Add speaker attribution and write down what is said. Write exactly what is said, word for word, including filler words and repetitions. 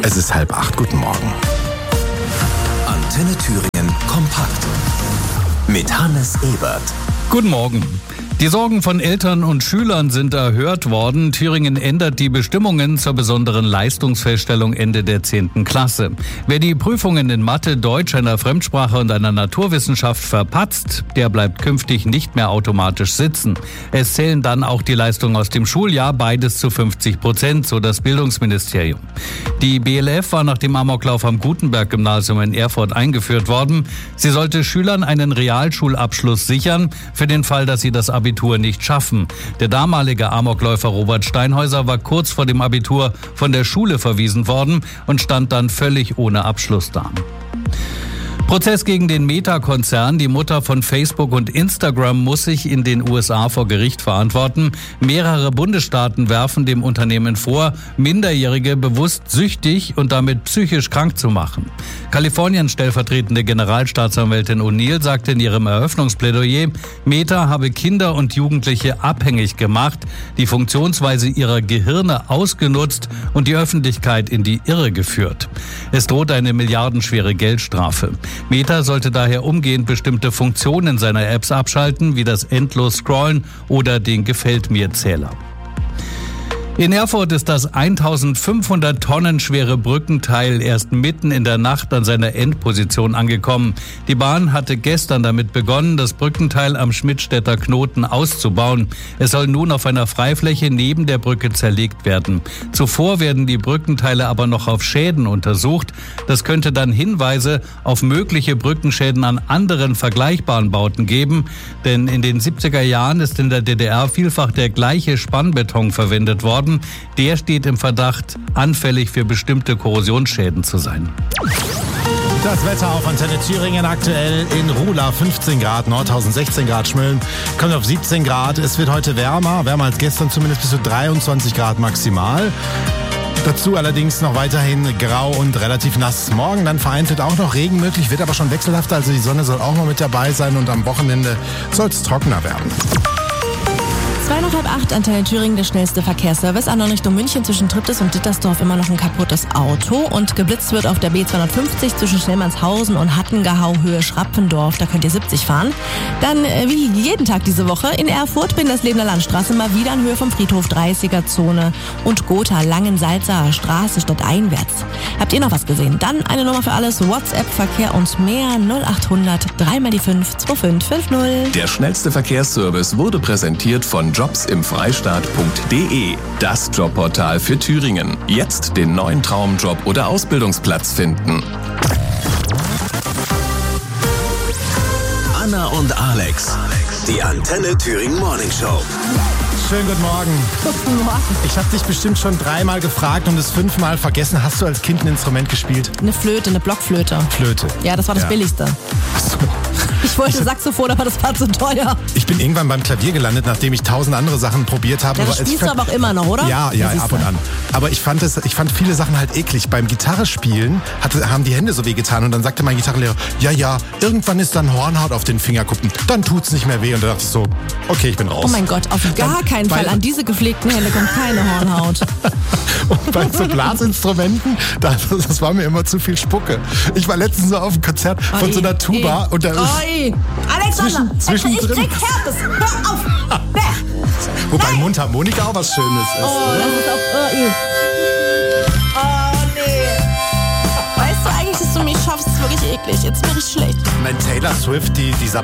Speaker 1: Es ist halb acht. Guten Morgen.
Speaker 2: Antenne Thüringen kompakt mit Hannes Ebert.
Speaker 3: Guten Morgen. Die Sorgen von Eltern und Schülern sind erhört worden. Thüringen ändert die Bestimmungen zur besonderen Leistungsfeststellung Ende der zehnten Klasse. Wer die Prüfungen in Mathe, Deutsch, einer Fremdsprache und einer Naturwissenschaft verpatzt, der bleibt künftig nicht mehr automatisch sitzen. Es zählen dann auch die Leistungen aus dem Schuljahr, beides zu fünfzig Prozent, so das Bildungsministerium. Die B L F war nach dem Amoklauf am Gutenberg-Gymnasium in Erfurt eingeführt worden. Sie sollte Schülern einen Realschulabschluss sichern, für den Fall, dass sie das Abitur nicht schaffen. Der damalige Amokläufer Robert Steinhäuser war kurz vor dem Abitur von der Schule verwiesen worden und stand dann völlig ohne Abschluss da. Prozess gegen den Meta-Konzern. Die Mutter von Facebook und Instagram muss sich in den U S A vor Gericht verantworten. Mehrere Bundesstaaten werfen dem Unternehmen vor, Minderjährige bewusst süchtig und damit psychisch krank zu machen. Kaliforniens stellvertretende Generalstaatsanwältin O'Neill sagte in ihrem Eröffnungsplädoyer, Meta habe Kinder und Jugendliche abhängig gemacht, die Funktionsweise ihrer Gehirne ausgenutzt und die Öffentlichkeit in die Irre geführt. Es droht eine milliardenschwere Geldstrafe. Meta sollte daher umgehend bestimmte Funktionen seiner Apps abschalten, wie das endlos Scrollen oder den Gefällt-mir-Zähler. In Erfurt ist das eintausendfünfhundert Tonnen schwere Brückenteil erst mitten in der Nacht an seiner Endposition angekommen. Die Bahn hatte gestern damit begonnen, das Brückenteil am Schmidtstädter Knoten auszubauen. Es soll nun auf einer Freifläche neben der Brücke zerlegt werden. Zuvor werden die Brückenteile aber noch auf Schäden untersucht. Das könnte dann Hinweise auf mögliche Brückenschäden an anderen vergleichbaren Bauten geben. Denn in den siebziger Jahren ist in der D D R vielfach der gleiche Spannbeton verwendet worden. Der steht im Verdacht, anfällig für bestimmte Korrosionsschäden zu sein.
Speaker 1: Das Wetter auf Antenne Thüringen aktuell in Ruhla fünfzehn Grad, Nordhausen sechzehn Grad, Schmölln kommt auf siebzehn Grad. Es wird heute wärmer, wärmer als gestern, zumindest bis zu dreiundzwanzig Grad maximal. Dazu allerdings noch weiterhin grau und relativ nass. Morgen dann vereinzelt auch noch Regen möglich, wird aber schon wechselhafter, also die Sonne soll auch noch mit dabei sein und am Wochenende soll es trockener werden.
Speaker 4: zwei nach halb acht, Antenne Thüringen, der schnellste Verkehrsservice. An und Richtung München zwischen Triptis und Dittersdorf immer noch ein kaputtes Auto. Und geblitzt wird auf der B zweihundertfünfzig zwischen Schnellmannshausen und Hattengehau Höhe Schrappendorf. Da könnt ihr siebzig fahren. Dann, äh, wie jeden Tag diese Woche, in Erfurt bin das Lebener Landstraße mal wieder in Höhe vom Friedhof dreißiger-Zone. Und Gotha Langensalzer Straße statt einwärts. Habt ihr noch was gesehen? Dann eine Nummer für alles, WhatsApp, Verkehr und mehr. null achthundert drei mal die fünf zwei fünf fünf null.
Speaker 2: Der schnellste Verkehrsservice wurde präsentiert von jobs im freistaat punkt de, das Jobportal für Thüringen. Jetzt den neuen Traumjob oder Ausbildungsplatz finden. Anna und Alex, die Antenne Thüringen Morning Show.
Speaker 1: Schönen guten Morgen.
Speaker 4: Guten Morgen.
Speaker 1: Ich habe dich bestimmt schon dreimal gefragt und es fünfmal vergessen. Hast du als Kind ein Instrument gespielt?
Speaker 4: Eine Flöte, eine Blockflöte.
Speaker 1: Flöte.
Speaker 4: Ja, das war das
Speaker 1: Ja.
Speaker 4: billigste.
Speaker 1: Ach so.
Speaker 4: Ich wollte Saxophon, aber das war zu teuer.
Speaker 1: Ich bin irgendwann beim Klavier gelandet, nachdem ich tausend andere Sachen probiert habe.
Speaker 4: Ja, das
Speaker 1: Aber es-
Speaker 4: spielst du aber auch immer noch, oder?
Speaker 1: Ja, ja,
Speaker 4: siehst
Speaker 1: ab
Speaker 4: du.
Speaker 1: und an. Aber ich fand, es, ich fand viele Sachen halt eklig. Beim Gitarrespielen hatte, haben die Hände so weh getan und dann sagte mein Gitarrenlehrer, ja, ja, irgendwann ist dann Hornhaut auf den Fingerkuppen, dann tut's nicht mehr weh. Und da dachte ich so, okay, ich bin raus.
Speaker 4: Oh mein Gott, auf gar
Speaker 1: Dann-
Speaker 4: keinen Fall.
Speaker 1: weil-
Speaker 4: An diese gepflegten Hände kommt keine Hornhaut.
Speaker 1: Und bei so Blasinstrumenten, das, das war mir immer zu viel Spucke. Ich war letztens so auf einem Konzert von
Speaker 4: Oi,
Speaker 1: so einer Tuba
Speaker 4: ey.
Speaker 1: und da ist...
Speaker 4: Oi. Alexander,
Speaker 1: Zwischen-
Speaker 4: ich
Speaker 1: zwischendrin-
Speaker 4: krieg Herpes. Hör auf. Bäh.
Speaker 1: Wobei Mundharmonika auch was Schönes ist.
Speaker 4: Oh, das ist auch... Oh, ey. Oh, nee. Weißt du eigentlich, dass du mich schaffst? Das ist wirklich eklig. Jetzt bin ich schlecht.
Speaker 1: Wenn Taylor Swift die, dieser